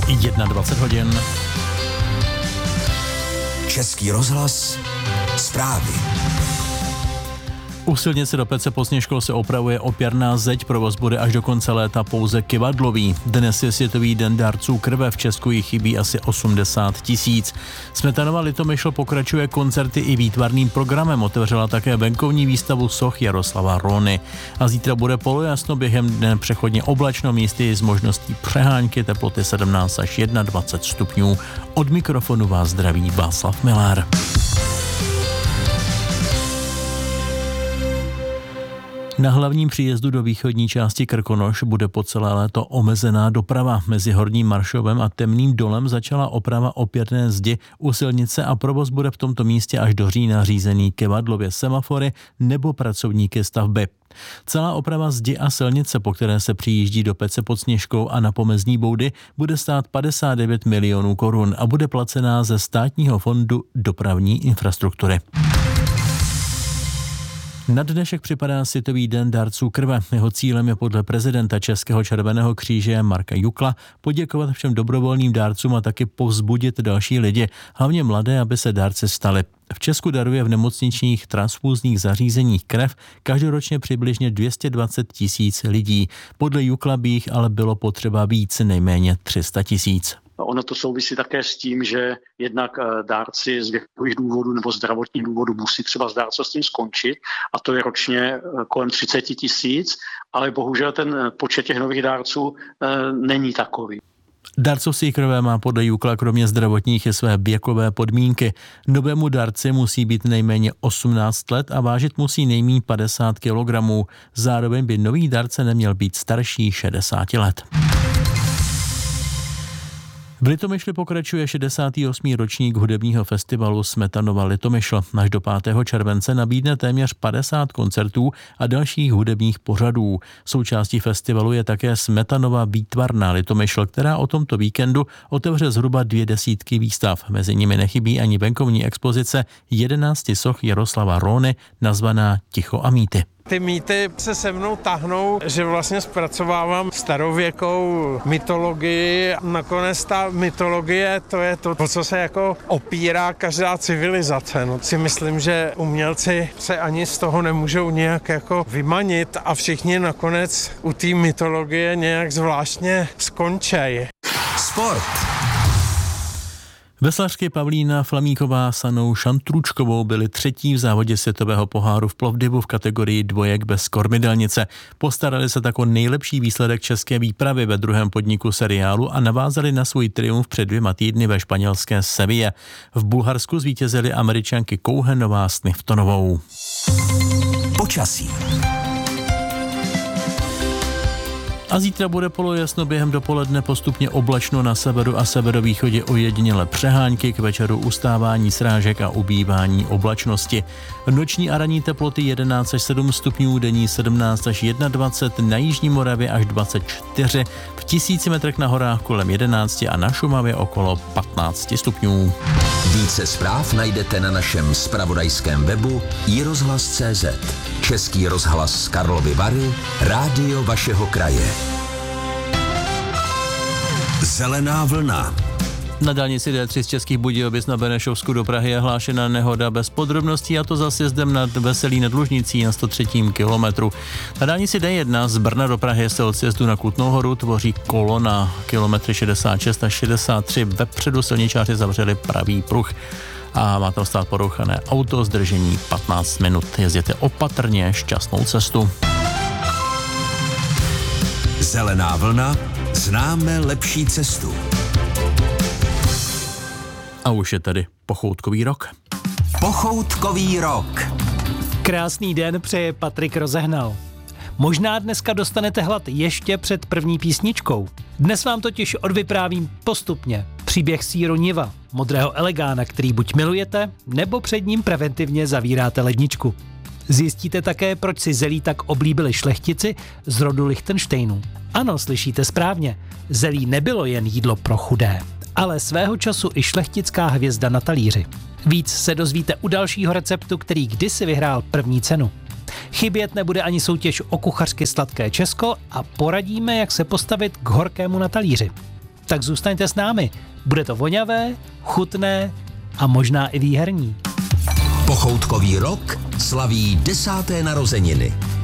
21 hodin. Český rozhlas, zprávy. U silnice do Pece pod Sněžkou se opravuje opěrná zeď, provoz bude až do konce léta pouze kyvadlový. Dnes je Světový den dárců krve, v Česku jich chybí asi 80 000. Smetanova Litomyšl pokračuje koncerty i výtvarným programem, otevřela také venkovní výstavu soch Jaroslava Róny. A zítra bude polojasno, během dne přechodně oblačno, místy s možností přehánky, teploty 17 až 21 stupňů. Od mikrofonu vás zdraví Václav Milár. Na hlavním příjezdu do východní části Krkonoš bude po celé léto omezená doprava. Mezi Horním Maršovem a Temným dolem začala oprava opěrné zdi u silnice a provoz bude v tomto místě až do října řízený kyvadlově semafory nebo pracovníky stavby. Celá oprava zdi a silnice, po které se přijíždí do Pece pod Sněžkou a na Pomezní Boudy, bude stát 59 milionů korun a bude placená ze Státního fondu dopravní infrastruktury. Na dnešek připadá Světový den dárců krve. Jeho cílem je podle prezidenta Českého červeného kříže Marka Jukla poděkovat všem dobrovolným dárcům a taky povzbudit další lidi, hlavně mladé, aby se dárci stali. V Česku daruje v nemocničních transfúzních zařízeních krev každoročně přibližně 220 000 lidí. Podle Jukla by jich ale bylo potřeba víc, nejméně 300 000. Ono to souvisí také s tím, že jednak dárci z věkových důvodů nebo zdravotních důvodů musí třeba s dárcovstvím skončit a to je ročně kolem 30 000, ale bohužel ten počet těch nových dárců není takový. Dárcovství krve má podle Jukla kromě zdravotních i své věkové podmínky. Novému dárci musí být nejméně 18 let a vážit musí nejméně 50 kg. Zároveň by nový dárce neměl být starší 60 let. V Litomyšli pokračuje 68. ročník hudebního festivalu Smetanova Litomyšl. Až do 5. července nabídne téměř 50 koncertů a dalších hudebních pořadů. Součástí festivalu je také Smetanova výtvarná Litomyšl, která o tomto víkendu otevře zhruba 200 výstav. Mezi nimi nechybí ani venkovní expozice 11 soch Jaroslava Róny, nazvaná Ticho a mýty. Ty mýty se mnou tahnou, že vlastně zpracovávám starověkou mytologii. Nakonec ta mytologie, to je to, o co se jako opírá každá civilizace. No, si myslím, že umělci se ani z toho nemůžou nějak jako vymanit a všichni nakonec u té mytologie nějak zvláštně skončej. Sport. Veslařky Pavlína Flamíková s Annou Šantručkovou byly třetí v závodě světového poháru v Plovdivu v kategorii dvojek bez kormidelnice. Postarali se tak o nejlepší výsledek české výpravy ve druhém podniku seriálu a navázali na svůj triumf před 2 týdny ve španělské Seville. V Bulharsku zvítězily Američanky Kouhenová s Niftonovou. Počasí. A zítra bude polojasno, během dopoledne postupně oblačno, na severu a severovýchodě ojediněle přehánky, k večeru ustávání srážek a ubývání oblačnosti. Noční a ranní teploty 11 až 7 stupňů, denní 17 až 21, na jižní Moravě až 24, v 1000 metrech na horách kolem 11 a na Šumavě okolo 15 stupňů. Více zpráv najdete na našem zpravodajském webu iRozhlas.cz. Český rozhlas Karlovy Vary, rádio vašeho kraje. Zelená vlna. Na dálnici D3 z Českých Budějovic na Benešovsku do Prahy je hlášena nehoda bez podrobností, a to za sjezdem nad Veselí nad Lužnicí na 103. kilometru. Na dálnici D1 z Brna do Prahy se od sjezdu na Kutnou Horu tvoří kolona. Kilometry 66 a 63 vepředu silničáři zavřeli pravý pruh a má tam stát porouchané auto, zdržení 15 minut. Jezděte opatrně, šťastnou cestu. Zelená vlna, známe lepší cestu. A už je tady pochoutkový rok. Pochoutkový rok. Krásný den přeje Patrik Rozehnal. Možná dneska dostanete hlad ještě před první písničkou. Dnes vám totiž odvyprávím postupně příběh sýru Niva, modrého elegána, který buď milujete, nebo před ním preventivně zavíráte ledničku. Zjistíte také, proč si zelí tak oblíbili šlechtici z rodu Lichtenštejnů. Ano, slyšíte správně, zelí nebylo jen jídlo pro chudé, ale svého času i šlechtická hvězda na talíři. Víc se dozvíte u dalšího receptu, který kdysi vyhrál první cenu. Chybět nebude ani soutěž o kuchařky Sladké Česko a poradíme, jak se postavit k horkému na talíři. Tak zůstaňte s námi. Bude to voňavé, chutné a možná i výherní. Pochoutkový rok slaví 10. narozeniny.